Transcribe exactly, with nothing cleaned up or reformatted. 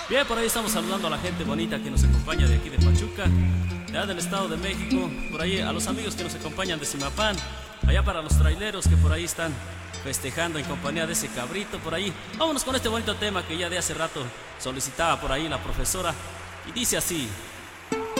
Bien, por ahí estamos saludando a la gente bonita que nos acompaña de aquí de Pachuca, de allá del Estado de México, por ahí a los amigos que nos acompañan de Simapán, allá para los traileros que por ahí están festejando en compañía de ese cabrito por ahí. Vámonos con este bonito tema que ya de hace rato solicitaba por ahí la profesora y dice así.